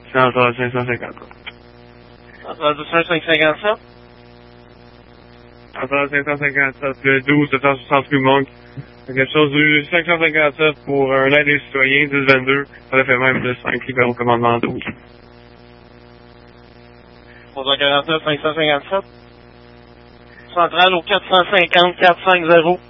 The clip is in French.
Central 550. Central 557. Central 557, le 12 760 rue Monk. Quelque chose du 557 pour un aide des citoyens, 1022. Ça fait même de 5 qui au commandement 12. 349 557. Centrale au 450 450.